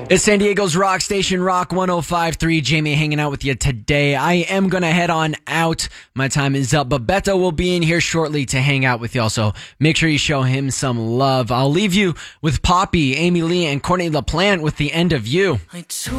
It's San Diego's rock station, Rock 105.3. Jamie hanging out with you today. I am going to head on out. My time is up, but Beto will be in here shortly to hang out with y'all, so make sure you show him some love. I'll leave you with Poppy, Amy Lee, and Courtney LaPlante with The End of You.